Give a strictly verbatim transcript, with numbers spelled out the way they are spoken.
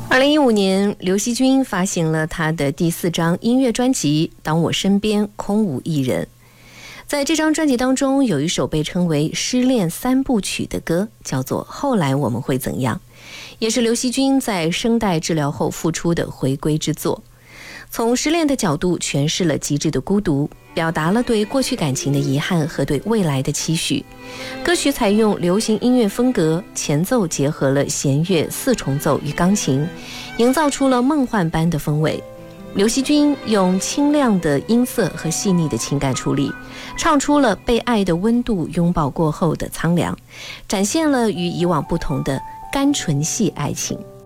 二零一五年，刘惜君发行了他的第四张音乐专辑《当我身边空无一人》。在这张专辑当中，有一首被称为失恋三部曲的歌，叫做《后来我们会怎样》，也是刘惜君在声带治疗后复出的回归之作。从失恋的角度诠释了极致的孤独，表达了对过去感情的遗憾和对未来的期许。歌曲采用流行音乐风格，前奏结合了弦乐四重奏与钢琴，营造出了梦幻般的氛围。刘惜君用清亮的音色和细腻的情感处理，唱出了被爱的温度拥抱过后的苍凉，展现了与以往不同的甘醇系爱情。